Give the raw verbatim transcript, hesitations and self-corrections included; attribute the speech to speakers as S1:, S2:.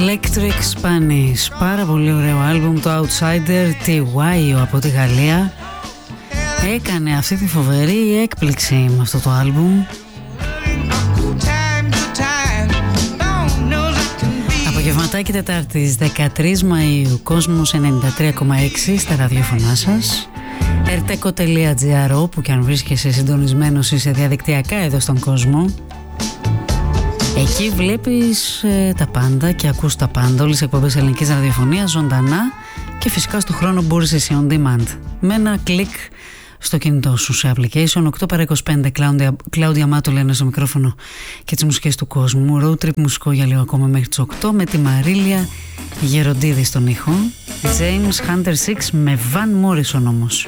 S1: Electric Spanish, πάρα πολύ ωραίο άλμπουμ, το Outsider. τι γουάι από τη Γαλλία έκανε αυτή τη φοβερή έκπληξη με αυτό το άλμπουμ. Απογευματάκι Τετάρτης δεκατρείς Μαΐου, Κόσμος ενενήντα τρία κόμμα έξι στα ραδιόφωνά σας, ερτέκο τελεία τζι άρ, όπου και αν βρίσκεσαι συντονισμένος είσαι διαδικτυακά εδώ στον κόσμο. Εκεί βλέπεις ε, τα πάντα και ακούς τα πάντα, όλες τις εκπομπές ελληνικής ραδιοφωνίας ζωντανά, και φυσικά στο χρόνο μπορείς εσύ on demand με ένα κλικ στο κινητό σου σε application. Οκτώ παρά είκοσι πέντε, Κλάουδια Μάτου λένε στο μικρόφωνο και τις μουσικές του κόσμου. Road trip μουσικό για λίγο ακόμα μέχρι τις οκτώ, με τη Μαρίλια Γεροντίδη στον ήχο. James Hunter έξι με Van Morrison όμως.